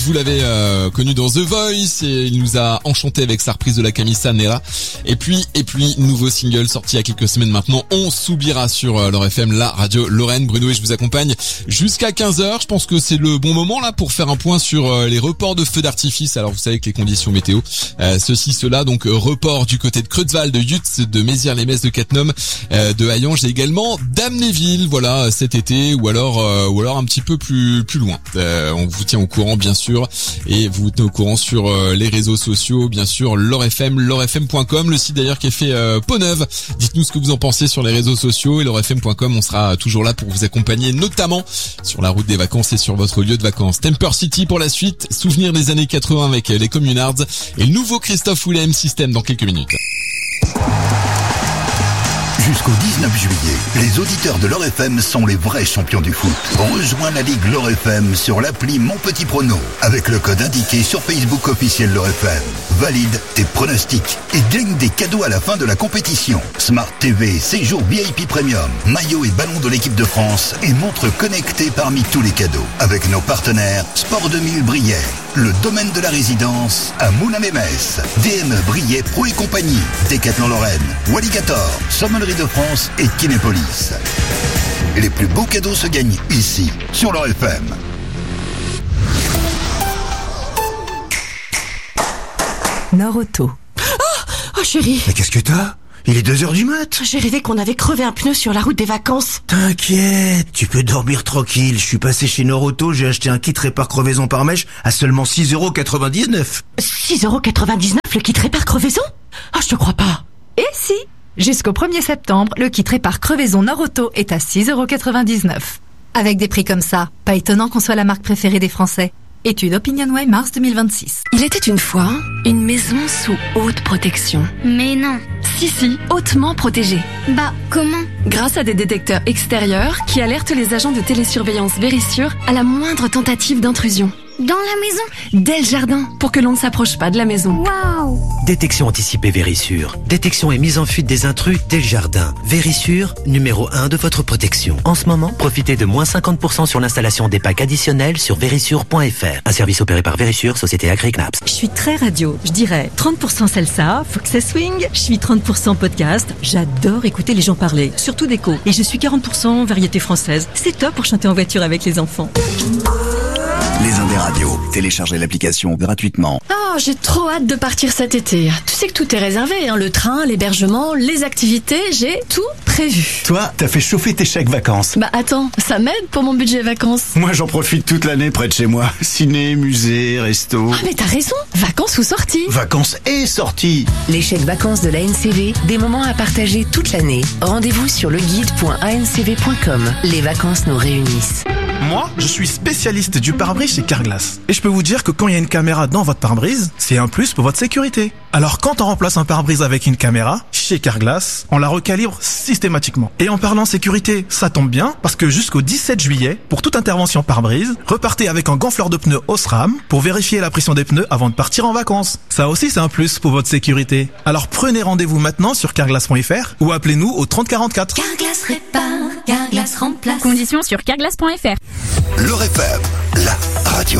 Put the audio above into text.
Vous l'avez connu dans The Voice et il nous a enchanté avec sa reprise de la Camisa Nera. Et puis nouveau single sorti il y a quelques semaines maintenant. On s'oubliera sur leur FM, la radio Lorraine. Bruno et je vous accompagne jusqu'à 15h. Je pense que c'est le bon moment là pour faire un point sur les reports de feux d'artifice. Alors vous savez que les conditions météo, cela donc report du côté de Creutzwald, de Yutz, de Mézières-les-Messes, de Cattenom, de Hayange et également d'Amnéville. Voilà cet été ou alors un petit peu plus loin. On vous tient au courant bien sûr. Et vous tenez au courant sur les réseaux sociaux, bien sûr, LoreFM, lorefm.com, le site d'ailleurs qui est fait peau neuve. Dites-nous ce que vous en pensez sur les réseaux sociaux et lorefm.com, on sera toujours là pour vous accompagner, notamment sur la route des vacances et sur votre lieu de vacances. Temper City pour la suite, souvenir des années 80 avec les Communards et le nouveau Christophe Willem System dans quelques minutes. Jusqu'au 19 juillet, les auditeurs de l'ORFM sont les vrais champions du foot. Rejoins la Ligue l'ORFM sur l'appli Mon Petit Prono avec le code indiqué sur Facebook officiel l'ORFM. Valide tes pronostics et gagne des cadeaux à la fin de la compétition. Smart TV, séjour VIP Premium, maillot et ballon de l'équipe de France et montre connectée parmi tous les cadeaux. Avec nos partenaires Sport 2000 Briey, le domaine de la résidence à Moulin-Mémès, DME Briey Pro et compagnie, Décathlon Lorraine, Walligator, Sommellerie de France et Kinépolis. Les plus beaux cadeaux se gagnent ici, sur l'ORFM. Nord-Auto. Oh chérie. Mais qu'est-ce que t'as ? Il est 2h du mat. J'ai rêvé qu'on avait crevé un pneu sur la route des vacances. T'inquiète, tu peux dormir tranquille. Je suis passé chez Nord-Auto, j'ai acheté un kit répare crevaison par mèche à seulement 6,99€. 6,99€ le kit répare crevaison ? Ah, je te crois pas. Et si ? Jusqu'au 1er septembre, le kit répare crevaison Nord-Auto est à 6,99€. Avec des prix comme ça, pas étonnant qu'on soit la marque préférée des Français. Étude OpinionWay mars 2026. Il était une fois une maison sous haute protection. Mais non. Si, hautement protégée. Bah, comment ? Grâce à des détecteurs extérieurs qui alertent les agents de télésurveillance Vérissure à la moindre tentative d'intrusion. Dans la maison ? Dès le jardin, pour que l'on ne s'approche pas de la maison. Waouh ! Détection anticipée Vérissure. Détection et mise en fuite des intrus dès le jardin. Vérissure, numéro 1 de votre protection. En ce moment, profitez de moins 50% sur l'installation des packs additionnels sur vérissure.fr. Un service opéré par Vérissure, société Agri-Knaps. Je suis très radio, je dirais 30% salsa, faut que ça swing. Je suis 30% podcast, j'adore écouter les gens parler, surtout d'écho. Et je suis 40% variété française. C'est top pour chanter en voiture avec les enfants. Les Indes radios. Téléchargez l'application gratuitement. Oh, j'ai trop hâte de partir cet été. Tu sais que tout est réservé, hein, le train, l'hébergement, les activités, j'ai tout prévu. Toi, t'as fait chauffer tes chèques vacances. Bah attends, ça m'aide pour mon budget vacances. Moi, j'en profite toute l'année près de chez moi. Ciné, musée, resto. Ah mais t'as raison, vacances ou sorties. Vacances et sorties. Les chèques vacances de l'ANCV, des moments à partager toute l'année. Rendez-vous sur leguide.ancv.com. Les vacances nous réunissent. Moi, je suis spécialiste du pare-brise chez Carglass. Et je peux vous dire que quand il y a une caméra dans votre pare-brise, c'est un plus pour votre sécurité. Alors quand on remplace un pare-brise avec une caméra, chez Carglass, on la recalibre systématiquement. Et en parlant sécurité, ça tombe bien, parce que jusqu'au 17 juillet, pour toute intervention pare-brise, repartez avec un gonfleur de pneus Osram pour vérifier la pression des pneus avant de partir en vacances. Ça aussi, c'est un plus pour votre sécurité. Alors prenez rendez-vous maintenant sur carglass.fr ou appelez-nous au 3044. Carglass répare, Carglass remplace. Conditions sur carglass.fr. L'ORFM, la radio.